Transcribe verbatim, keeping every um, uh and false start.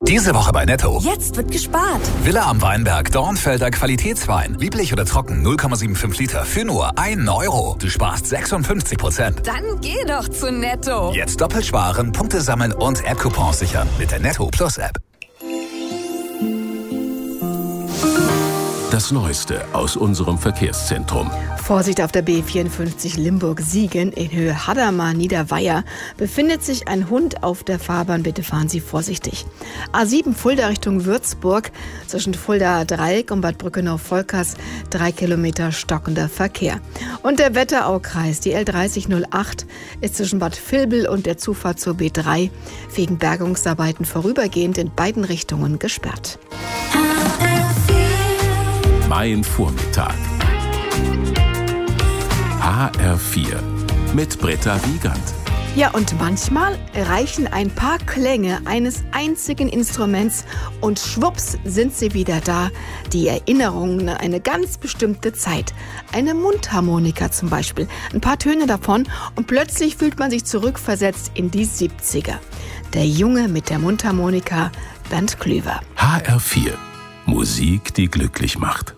Diese Woche bei Netto. Jetzt wird gespart. Villa am Weinberg, Dornfelder Qualitätswein. Lieblich oder trocken, null Komma fünfundsiebzig Liter für nur einen Euro. Du sparst sechsundfünfzig Prozent. Dann geh doch zu Netto. Jetzt doppelt sparen, Punkte sammeln und App-Coupons sichern mit der Netto Plus App. Das Neueste aus unserem Verkehrszentrum. Vorsicht auf der B vierundfünfzig Limburg-Siegen in Höhe Hadamar-Niederweier befindet sich ein Hund auf der Fahrbahn. Bitte fahren Sie vorsichtig. A sieben Fulda Richtung Würzburg zwischen Fulda Dreieck und Bad Brückenau-Volkers drei Kilometer stockender Verkehr. Und der Wetteraukreis, die L dreißig null acht, ist zwischen Bad Vilbel und der Zufahrt zur B drei wegen Bergungsarbeiten vorübergehend in beiden Richtungen gesperrt. Mein Vormittag. H R vier mit Britta Wiegand. Ja, und manchmal reichen ein paar Klänge eines einzigen Instruments und schwupps sind sie wieder da. Die Erinnerungen an eine ganz bestimmte Zeit. Eine Mundharmonika zum Beispiel. Ein paar Töne davon und plötzlich fühlt man sich zurückversetzt in die siebziger. Der Junge mit der Mundharmonika, Bernd Klüver. H R vier. Musik, die glücklich macht.